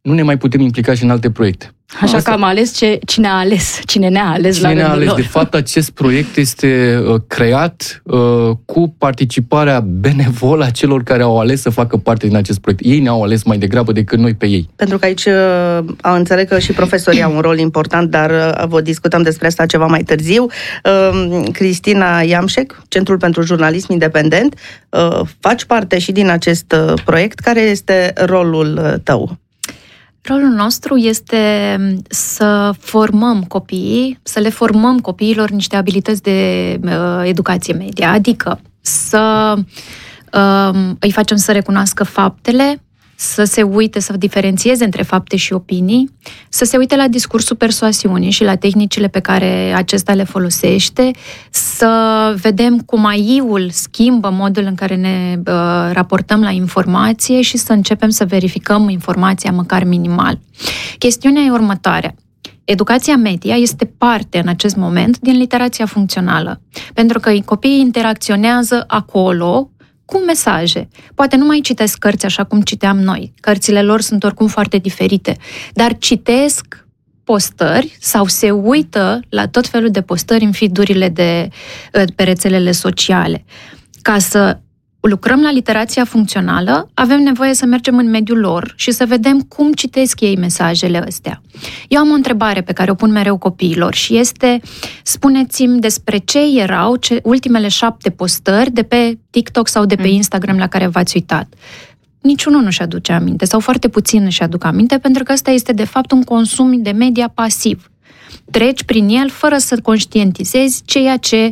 nu ne mai putem implica și în alte proiecte. Așa că am ales cine ne-a ales la rândul lor. De fapt, acest proiect este creat cu participarea benevolă a celor care au ales să facă parte din acest proiect. Ei ne-au ales mai degrabă decât noi pe ei. Pentru că aici înțeleg că și profesorii au un rol important, dar vă discutăm despre asta ceva mai târziu. Cristina Iamșec, Centrul pentru Jurnalism Independent, faci parte și din acest proiect. Care este rolul tău? Rolul nostru este să formăm copiii, să le formăm copiilor niște abilități de educație media, adică să îi facem să recunoască faptele, să se uite, să diferențieze între fapte și opinii, să se uite la discursul persoasiunii și la tehnicile pe care acesta le folosește, să vedem cum AI-ul schimbă modul în care ne raportăm la informație și să începem să verificăm informația măcar minimal. Chestiunea e următoarea. Educația media este parte în acest moment din literația funcțională, pentru că copiii interacționează acolo cu mesaje. Poate nu mai citesc cărți așa cum citeam noi. Cărțile lor sunt oricum foarte diferite. Dar citesc postări sau se uită la tot felul de postări în feed-urile pe rețelele sociale. Ca să lucrăm la literația funcțională, avem nevoie să mergem în mediul lor și să vedem cum citesc ei mesajele astea. Eu am o întrebare pe care o pun mereu copiilor și este: spuneți-mi despre ce erau ultimele 7 postări de pe TikTok sau de pe Instagram la care v-ați uitat. Niciunul nu-și aduce aminte sau foarte puțin își aduc aminte, pentru că ăsta este de fapt un consum de media pasiv. Treci prin el fără să conștientizezi ceea ce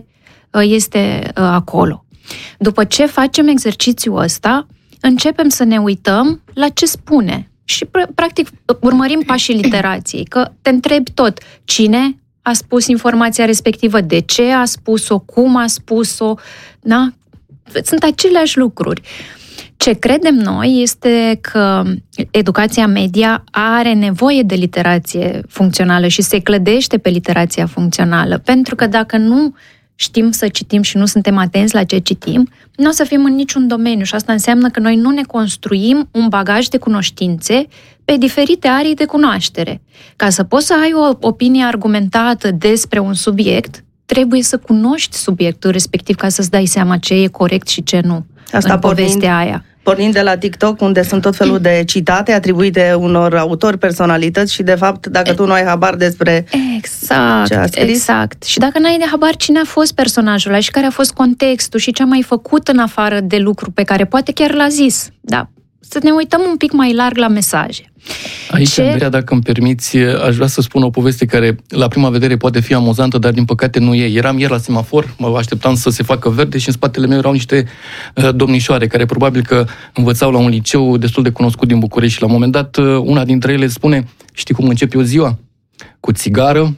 este acolo. După ce facem exercițiul ăsta, începem să ne uităm la ce spune și, practic, urmărim pașii literației, că te întrebi tot: cine a spus informația respectivă, de ce a spus-o, cum a spus-o, da? Sunt aceleași lucruri. Ce credem noi este că educația media are nevoie de literație funcțională și se clădește pe literația funcțională, pentru că dacă nu știm să citim și nu suntem atenți la ce citim, nu o să fim în niciun domeniu și asta înseamnă că noi nu ne construim un bagaj de cunoștințe pe diferite arii de cunoaștere. Ca să poți să ai o opinie argumentată despre un subiect, trebuie să cunoști subiectul respectiv ca să-ți dai seama ce e corect și ce nu în povestea aia. Pornind de la TikTok, unde sunt tot felul de citate atribuite unor autori, personalități și, de fapt, dacă tu nu ai habar despre ce a scris... Exact. Și dacă n-ai de habar cine a fost personajul ăla și care a fost contextul și ce a mai făcut în afară de lucru pe care poate chiar l-a zis, da, să ne uităm un pic mai larg la mesaje. Aici, Andreea, dacă îmi permiți, aș vrea să spun o poveste care, la prima vedere, poate fi amuzantă, dar din păcate nu e. Eram ieri la semafor, mă așteptam să se facă verde și în spatele meu erau niște domnișoare care probabil că învățau la un liceu destul de cunoscut din București și la un moment dat una dintre ele spune: știi cum încep eu ziua? Cu țigară,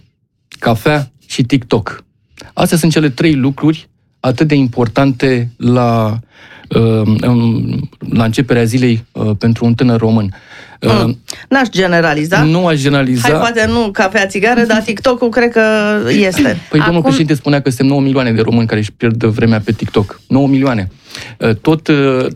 cafea și TikTok. Astea sunt cele 3 lucruri atât de importante la începerea zilei pentru un tânăr român. N-aș generaliza. Nu aș generaliza. Hai, poate nu cafea, țigară, dar TikTok-ul cred că este. Păi domnul președinte spunea că suntem 9 milioane de români care își pierd vremea pe TikTok. 9 milioane. Tot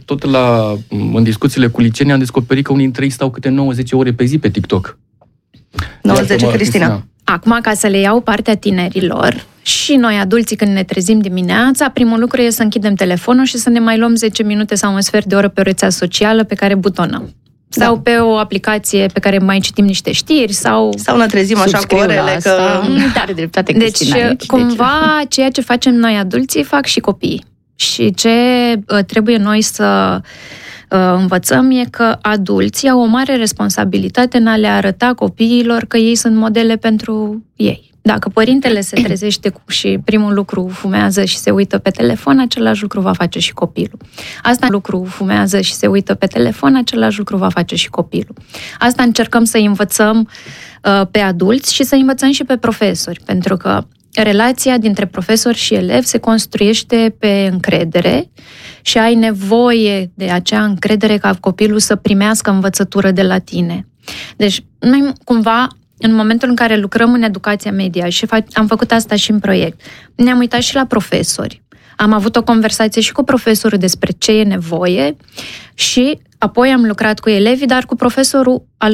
în discuțiile cu licenii am descoperit că unii dintre ei stau câte 90 ore pe zi pe TikTok. 90, Cristina. Acum, ca să le iau partea tinerilor, și noi, adulții, când ne trezim dimineața, primul lucru e să închidem telefonul și să ne mai luăm 10 minute sau un sfert de oră pe o rețea socială pe care butonăm. Sau pe o aplicație pe care mai citim niște știri, sau ne trezim așa cu orele că... Are dreptate Cristina aici. Cumva, ceea ce facem noi adulții, fac și copiii. Și ce trebuie noi să învățăm e că adulții au o mare responsabilitate în a le arăta copiilor că ei sunt modele pentru ei. Dacă părintele se trezește și primul lucru fumează și se uită pe telefon, același lucru va face și copilul. Asta încercăm să învățăm pe adulți și să învățăm și pe profesori, pentru că relația dintre profesor și elev se construiește pe încredere și ai nevoie de acea încredere ca copilul să primească învățătură de la tine. Deci, noi cumva, în momentul în care lucrăm în educația media și am făcut asta și în proiect, ne-am uitat și la profesori. Am avut o conversație și cu profesorul despre ce e nevoie și apoi am lucrat cu elevii, dar cu profesorul